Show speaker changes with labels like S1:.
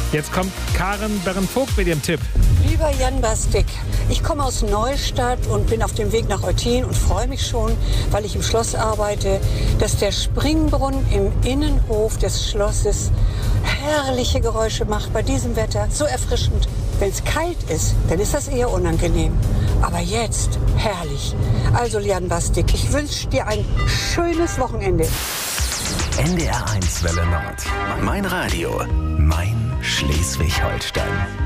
S1: Jetzt kommt Karen Berenvogt mit ihrem Tipp.
S2: Lieber Jan Bastik, ich komme aus Neustadt und bin auf dem Weg nach Eutin und freue mich schon, weil ich im Schloss arbeite, dass der Springbrunnen im Innenhof des Schlosses herrliche Geräusche macht bei diesem Wetter. So erfrischend. Wenn es kalt ist, dann ist das eher unangenehm. Aber jetzt herrlich. Also Jan Bastik, ich wünsche dir ein schönes Wochenende.
S3: NDR 1 Welle Nord. Mein Radio. Mein Schleswig-Holstein.